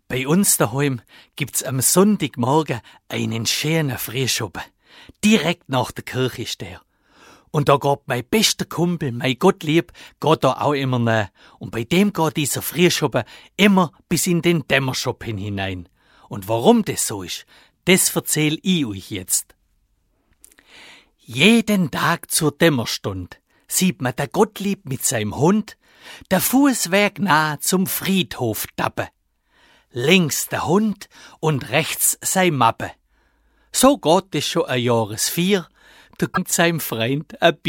Bei uns daheim gibt's am Sonntagmorgen einen schönen Frühschoppen. Direkt nach der Kirche ist der. Und da geht mein bester Kumpel, mein Gottlieb, geht da auch immer nach. Und bei dem geht dieser Frühschoppen immer bis in den Dämmerschoppen hinein. Und warum das so ist, das erzähl ich euch jetzt. Jeden Tag zur Dämmerstund sieht man der Gottlieb mit seinem Hund der Fußweg nah zum Friedhof tappen. Links der Hund und rechts sei Mappe. So geht es schon ein Jahresvier, da kommt seinem Freund ein